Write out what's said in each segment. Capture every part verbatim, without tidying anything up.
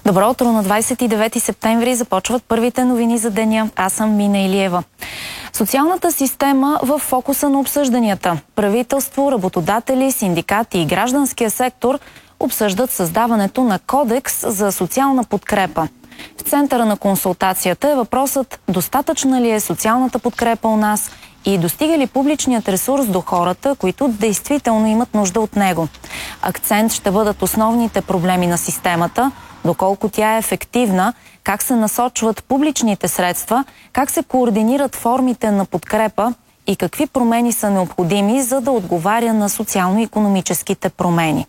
Добро утро, на двадесет и девети септември започват първите новини за деня. Аз съм Мина Илиева. Социалната система в фокуса на обсъжданията. Правителство, работодатели, синдикати и гражданския сектор обсъждат създаването на кодекс за социална подкрепа. В центъра на консултацията е въпросът: достатъчна ли е социалната подкрепа у нас и достига ли публичният ресурс до хората, които действително имат нужда от него. Акцент ще бъдат основните проблеми на системата, доколко тя е ефективна, как се насочват публичните средства, как се координират формите на подкрепа и какви промени са необходими, за да отговаря на социално-икономическите промени.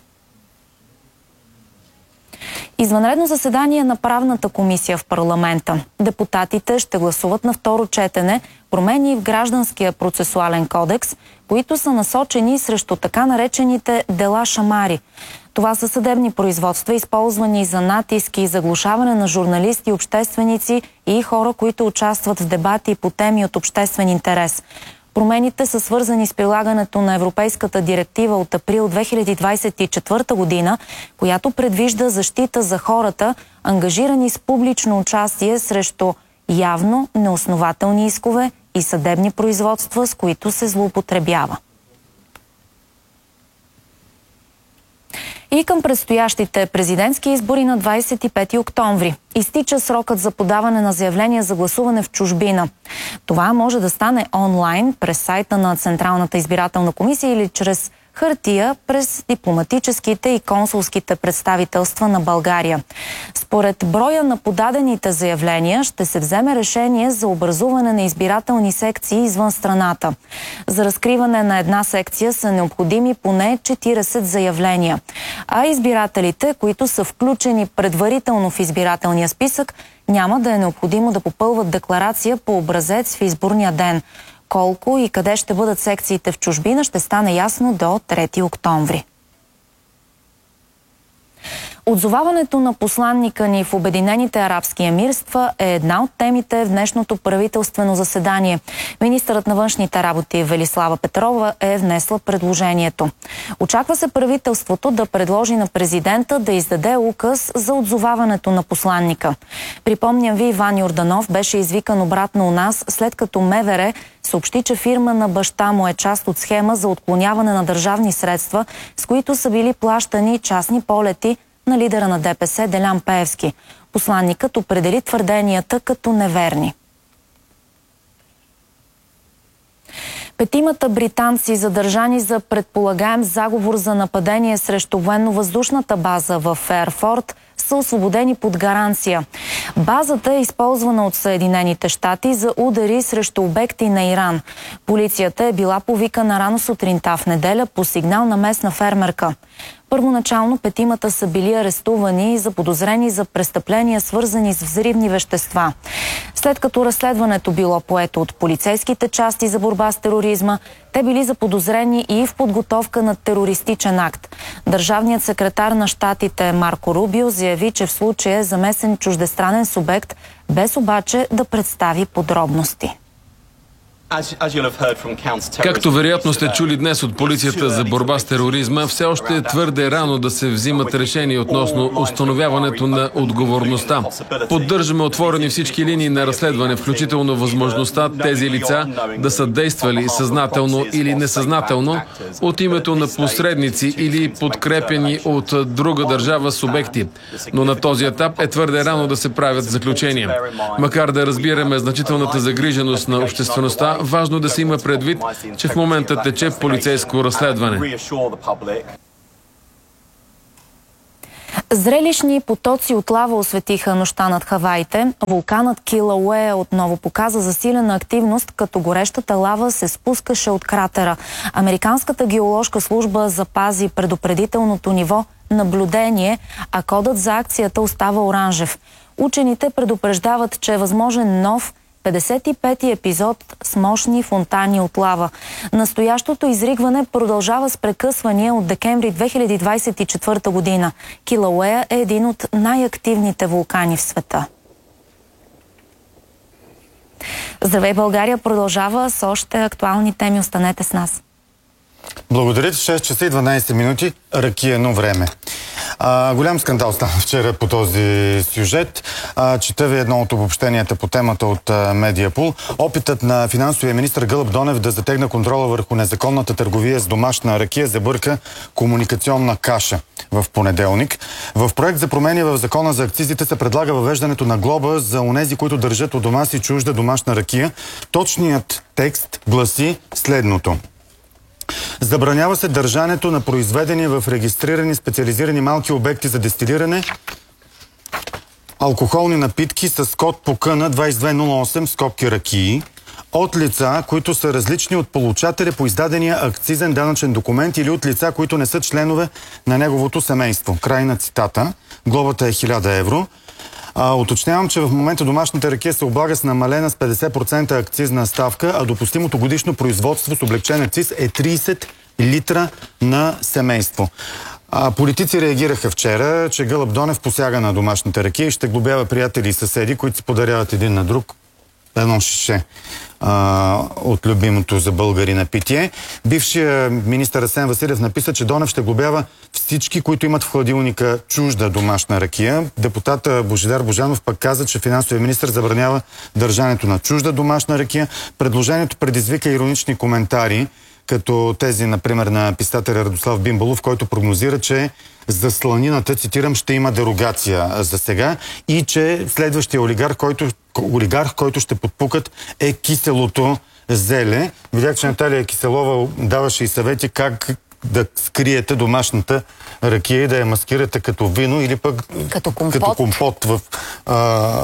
Извънредно заседание на правната комисия в парламента. Депутатите ще гласуват на второ четене промени в Гражданския процесуален кодекс, които са насочени срещу така наречените дела шамари. Това са съдебни производства, използвани за натиски и заглушаване на журналисти, общественици и хора, които участват в дебати по теми от обществен интерес. Промените са свързани с прилагането на Европейската директива от април две хиляди двадесет и четвърта година, която предвижда защита за хората, ангажирани с публично участие срещу явно неоснователни искове и съдебни производства, с които се злоупотребява. И към предстоящите президентски избори на двадесет и пети октомври. Изтича срокът за подаване на заявления за гласуване в чужбина. Това може да стане онлайн през сайта на Централната избирателна комисия или чрез хартия през дипломатическите и консулските представителства на България. Според броя на подадените заявления ще се вземе решение за образуване на избирателни секции извън страната. За разкриване на една секция са необходими поне четиридесет заявления, а избирателите, които са включени предварително в избирателния списък, няма да е необходимо да попълват декларация по образец в изборния ден. Колко и къде ще бъдат секциите в чужбина ще стане ясно до трети октомври. Отзоваването на посланника ни в Обединените арабски емирства е една от темите в днешното правителствено заседание. Министърът на външните работи Велислава Петрова е внесла предложението. Очаква се правителството да предложи на президента да издаде указ за отзоваването на посланника. Припомням ви, Иван Йорданов беше извикан обратно у нас, след като МВР съобщи, че фирма на баща му е част от схема за отклоняване на държавни средства, с които са били плащани частни полети на лидера на ДПС Делян Пеевски. Посланникът определи твърденията като неверни. Петимата британци, задържани за предполагаем заговор за нападение срещу военно-въздушната база в Фейерфорд, са освободени под гаранция. Базата е използвана от Съединените щати за удари срещу обекти на Иран. Полицията е била повикана рано сутринта в неделя по сигнал на местна фермерка. Първоначално петимата са били арестувани и заподозрени за престъпления, свързани с взривни вещества. След като разследването било поето от полицейските части за борба с тероризма, те били заподозрени и в подготовка на терористичен акт. Държавният секретар на щатите Марко Рубио заяви, че в случая е замесен чуждестранен субект, без обаче да представи подробности. Както вероятно сте чули днес от полицията за борба с тероризма, все още е твърде рано да се взимат решения относно установяването на отговорността. Поддържаме отворени всички линии на разследване, включително възможността тези лица да са действали съзнателно или несъзнателно от името на посредници или подкрепени от друга държава субекти. Но на този етап е твърде рано да се правят заключения. Макар да разбираме значителната загриженост на обществеността, важно да се има предвид, че в момента тече полицейско разследване. Зрелищни потоци от лава осветиха нощта над Хаваите. Вулканът Килауея отново показа засилена активност, като горещата лава се спускаше от кратера. Американската геоложка служба запази предупредителното ниво наблюдение, а кодът за акцията остава оранжев. Учените предупреждават, че е възможен нов петдесет и пети епизод с мощни фонтани от лава. Настоящото изригване продължава с прекъсвания от декември две хиляди двадесет и четвърта година. Килауея е един от най-активните вулкани в света. Здравей, България продължава с още актуални теми. Останете с нас. Благодаря ти. шест часа и дванадесет минути. Ракиено време. А, голям скандал стана вчера по този сюжет. А, чета ви едно от обобщенията по темата от а, Медиапул. Опитът на финансовия министър Гълъб Донев да затегне контрола върху незаконната търговия с домашна ракия забърка комуникационна каша в понеделник. В проект за промени в закона за акцизите се предлага въвеждането на глоба за онези, които държат у дома си чужда домашна ракия. Точният текст гласи следното. Забранява се държането на произведени в регистрирани специализирани малки обекти за дестилиране алкохолни напитки с код по К Н двадесет и две нула осем скобки ракии от лица, които са различни от получателя по издадения акцизен данъчен документ или от лица, които не са членове на неговото семейство. Край на цитата. Глобата е хиляда евро. А, уточнявам, че в момента домашната ракия се облага с намалена с петдесет процента акцизна ставка, а допустимото годишно производство с облегчен акциз е тридесет литра на семейство. А, политици реагираха вчера, че Гълъб Донев посяга на домашната ракия и ще глобява приятели и съседи, които си подаряват един на друг едно шише а, от любимото за българи напитие. Бившия министър Асен Василев написа, че Донев ще глобява всички, които имат в хладилника чужда домашна ракия. Депутата Божидар Божанов пък каза, че финансовия министър забранява държането на чужда домашна ракия. Предложението предизвика иронични коментари, като тези, например, на писателя Радослав Бимбалов, който прогнозира, че за сланината, цитирам, ще има дерогация за сега и че следващия олигарх, който, олигарх, който ще подпукат, е киселото зеле. Видях, че Наталия Киселова даваше и съвети как да скриете домашната ракия и да я маскирате като вино или пък като компот, като компот в, а,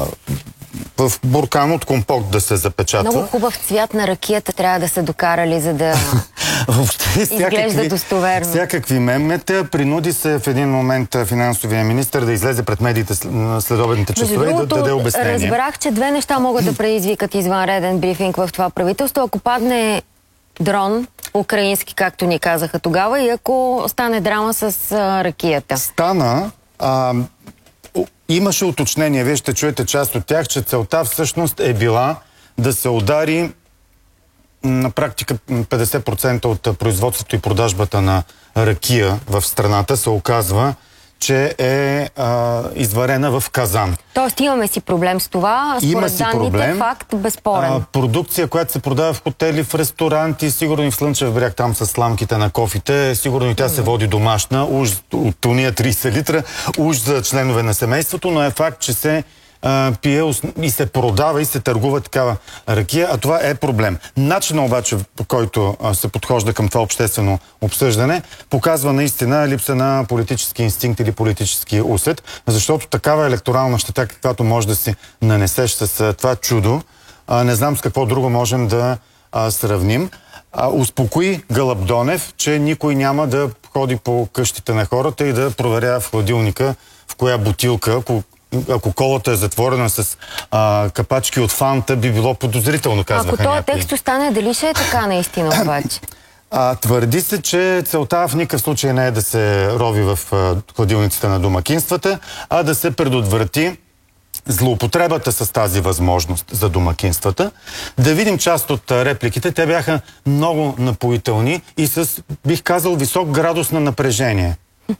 в буркан от компот да се запечатва. Много хубав цвят на ракията трябва да се докарали, за да изглежда достоверно. Всякакви мемета. Принуди се в един момент финансовия министър да излезе пред медиите на следобедните часове и да даде обяснение. Разбрах, че две неща могат да предизвикат извънреден брифинг в това правителство. Ако падне дрон, украински, както ни казаха тогава, и ако стане драма с а, ракията. Стана. А, имаше уточнение, вие ще чуете част от тях, че целта всъщност е била да се удари на практика петдесет процента от производството и продажбата на ракия в страната се оказва, че е а, изварена в казан. Тоест имаме си проблем с това. Според Има си данните, проблем. Факт безспорен. А, продукция, която се продава в хотели, в ресторанти, сигурно и в Слънчев бряг, там с сламките на кофите, сигурно и тя се води домашна, уж от уния тридесет литра, уж за членове на семейството, но е факт, че се а, пие и се продава и се търгува такава ракия, а това е проблем. Начинът обаче, по който а, се подхожда към това обществено обсъждане, показва наистина липса на политически инстинкт или политически усет, защото такава електорална щета, каквато може да си нанесеш с а, това чудо, а, не знам с какво друго можем да а, сравним. А, успокои Гълъб Донев, че никой няма да ходи по къщите на хората и да проверява в хладилника в коя бутилка, ако Ако колата е затворена с а, капачки от фанта, би било подозрително, казваха някои. Ако този някои. текст остане, дали ще е така наистина обаче? А, твърди се, че целта в никакъв случай не е да се рови в а, хладилниците на домакинствата, а да се предотврати злоупотребата с тази възможност за домакинствата. Да видим част от а, репликите. Те бяха много напоителни и с, бих казал, висок градус на напрежение.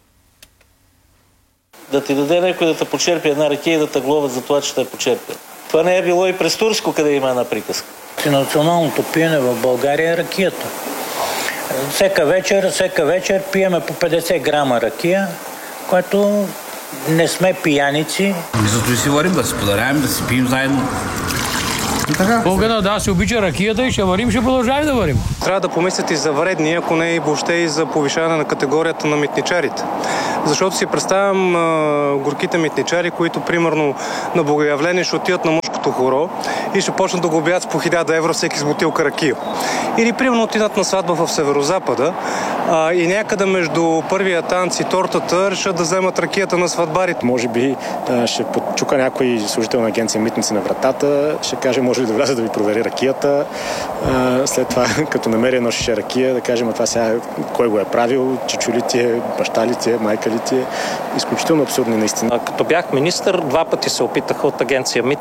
Да ти даде някой да те почерпи една ракия и да те глобят за това, че те е почерпил. Това не е било и през Турско, къде има една приказка. Националното пиене в България е ракията. Всека вечер, всека вечер пиеме по петдесет грама ракия, което не сме пияници. Зато и си варим, да си подаряем, да си пием заедно. Българна, да, се обича ракията и ще варим, ще продължаваме да варим. Трябва да помислят и за вредни, ако не и въобще и за повишаване на категорията на митничарите. Защото си представям а, горките митничари, които примерно на богоявление ще отидат на мъжкото хоро и ще почнат да го обявят с по хиляда евро всеки с бутилка ракия. Или примерно отидат на сватба в Северозапада а, и някъде между първия танц и тортата решат да вземат ракията на сватбарите. Може би а, ще подчука някой служител на агенция Митници на вратата, ще каже, може ли да вляза да ви провери ракията. А, след това, като намери едно шише ракия, да кажем, а това сега кой го е правил, чичули ти е, баща ли ти е, майка ли ти е. Изключително абсурдни наистина. Като бях министър, два пъти се опитаха от агенция Митници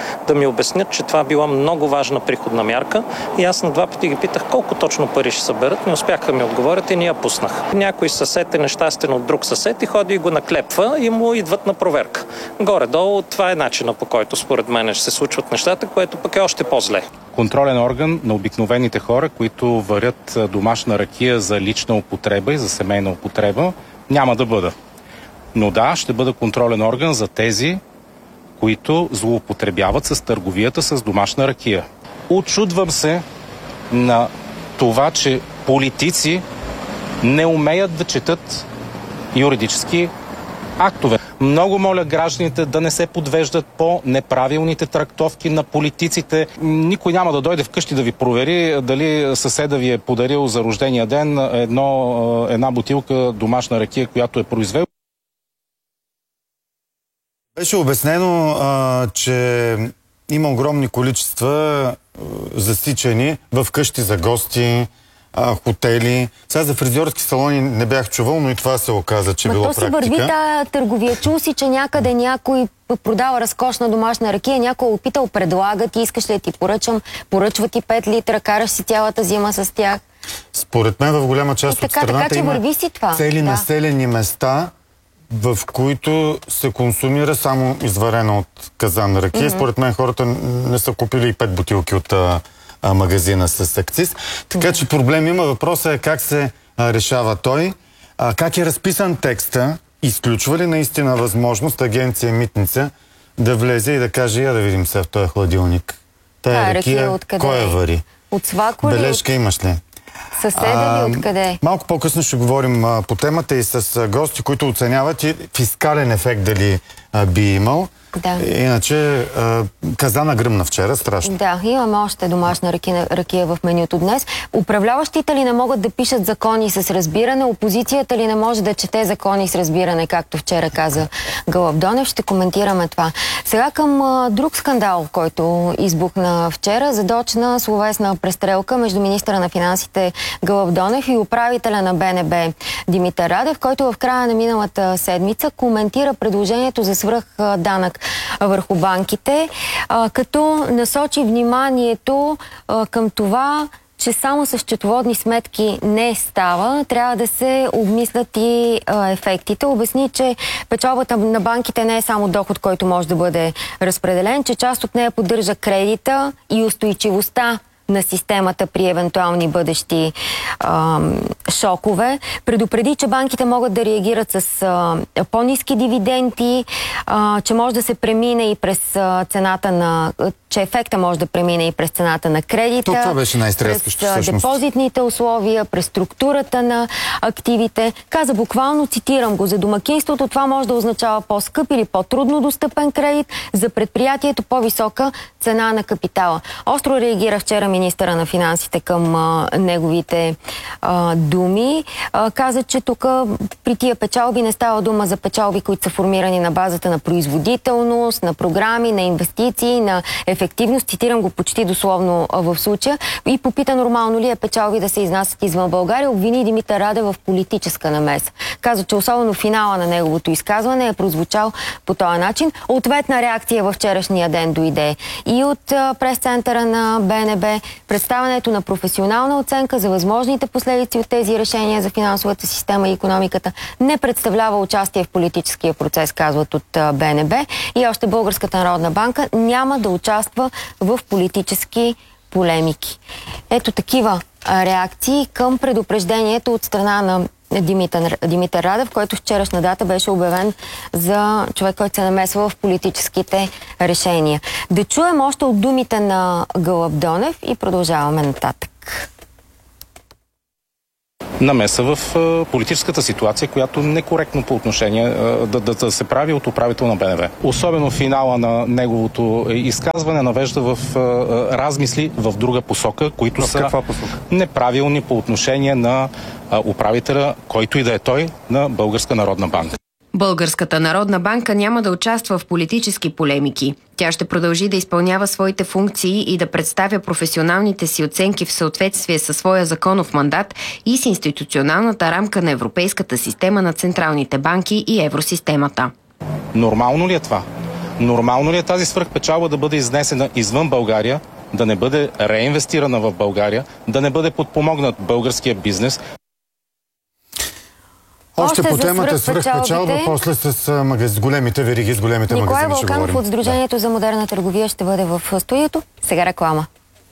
да ми обяснят, че това била много важна приходна мярка. И аз на два пъти ги питах колко точно пари ще съберат. Не успяха да ми отговорят и ни я пуснах. Някой съсед е нещастен от друг съсед и ходи и го наклепва и му идват на проверка. Горе-долу това е начина, по който според мен ще се случват нещата, което пък е още по-зле. Контролен орган на обикновените хора, които варят домашна ракия за лична употреба и за семейна употреба, няма да бъда. Но да, ще бъда контролен орган за тези, които злоупотребяват с търговията с домашна ракия. Учудвам се на това, че политици не умеят да четат юридически актове. Много моля гражданите да не се подвеждат по неправилните трактовки на политиците. Никой няма да дойде вкъщи да ви провери дали съседа ви е подарил за рождения ден едно, една бутилка домашна ракия, която е произвел. Беше обяснено, а, че има огромни количества а, засичани в къщи за гости, а, хотели. Сега за фризьорски салони не бях чувал, но и това се оказа, че Ма било то практика. си върви тая търговия. Чул си, че някъде някой продава разкошна домашна ракия, някой е опитал, предлага ти, искаш ли да ти поръчам, поръчва ти пет литра, караш си цялата зима с тях. Според мен в голяма част и от така, страната така, че има върви си това. цели да. населени места, в които се консумира само изварена от казан ракия. Mm-hmm. Според мен хората не са купили и пет бутилки от а, а, магазина с акциз. Така mm-hmm. че проблем има. Въпросът е как се а, решава той. А, как е разписан текста? Изключва ли наистина възможност агенция Митница да влезе и да каже, я да видим сега в този хладилник. Тая а, ракия, ракия кой я вари? От Свако ли? Бележка имаш ли? Съседа ли откъде? Малко по-късно ще говорим а, по темата и с а, гости, които оценяват и фискален ефект дали а, би имал. Да. Иначе а, казана гръмна вчера, страшно. Да, имаме още домашна ракия, ракия в менюто днес. Управляващите ли не могат да пишат закони с разбиране? Опозицията ли не може да чете закони с разбиране, както вчера каза Гълъб Донев? Ще коментираме това. Сега към а, друг скандал, който избухна вчера. Задочна словесна престрелка между министъра на финансите Гълъб Донев и управителя на Б Н Б Димитър Радев, който в края на миналата седмица коментира предложението за свръх данък върху банките, а, като насочи вниманието а, към това, че само с счетоводни сметки не става. Трябва да се обмислят и а, ефектите. Обясни, че печалбата на банките не е само доход, който може да бъде разпределен, че част от нея поддържа кредита и устойчивостта на системата при евентуални бъдещи а, шокове. Предупреди, че банките могат да реагират с а, по-ниски дивиденти, а, че може да се премине и през а, цената на... че ефекта може да премине и през цената на кредита. Това беше най-стрескащо през всъщност. Депозитните условия, през структурата на активите. Каза буквално, цитирам го, за домакинството това може да означава по-скъп или по-трудно достъпен кредит, за предприятието по-висока цена на капитала. Остро реагира вчера министъра на финансите към а, неговите а, думи. А, каза, че тук при тия печалби не става дума за печалби, които са формирани на базата на производителност, на програми, на инвестиции, на ефективност. Цитирам го почти дословно а, в случая. И попита нормално ли е печалби да се изнасят извън България. Обвини Димитър Радев в политическа намеса. Каза, че особено финала на неговото изказване е прозвучал по този начин. Ответна реакция във вчерашния ден дойде и от а, прес-центъра на Б Н Б. Представянето на професионална оценка за възможните последици от тези решения за финансовата система и икономиката не представлява участие в политическия процес, казват от Б Н Б. И още Българската народна банка няма да участва в политически полемики. Ето такива реакции към предупреждението от страна на Димитър, Димитър Радев, който вчерашна дата беше обявен за човек, който се намесва в политическите решения. Да чуем още от думите на Гълъб Донев и продължаваме нататък. Намеса в а, политическата ситуация, която некоректно по отношение а, да, да, да се прави от управител на Б Н Б. Особено финала на неговото изказване навежда в а, размисли в друга посока, които в са посока? неправилни по отношение на а, управителя, който и да е той, на Българска народна банка. Българската народна банка няма да участва в политически полемики. Тя ще продължи да изпълнява своите функции и да представя професионалните си оценки в съответствие със своя законов мандат и с институционалната рамка на Европейската система на централните банки и евросистемата. Нормално ли е това? Нормално ли е тази свръхпечалба да бъде изнесена извън България, да не бъде реинвестирана в България, да не бъде подпомогнат българския бизнес? Още, Още по темата свръхпечалба, после с магаз... големите вериги, с големите Николай магазини ще Вълканов говорим. от Сдружението за модерна търговия ще бъде в студиото. Сега реклама.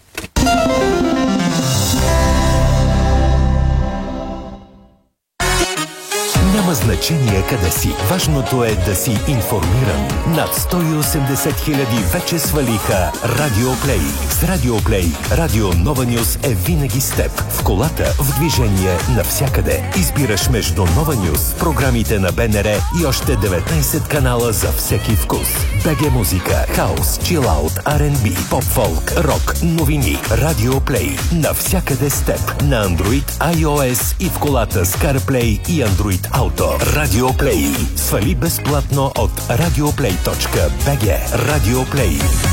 Няма значение къде си. Важното е да си информиран. Над сто и осемдесет хиляди вече свалиха Радио Плей. С Радио Плей, Радио Нова Нюз е винаги с теб. В колата, в движение, навсякъде. Избираш между Нова Нюз, програмите на БНР и още деветнайсет канала за всеки вкус. БГ музика, хаус, чилаут, Ар енд Би, поп-фолк, рок, новини. Радио Плей. Навсякъде с теб. На Android, iOS и в колата с CarPlay и Android Auto. Радио Плей. Свали безплатно от радиоплей точка би джи. Радио Плей.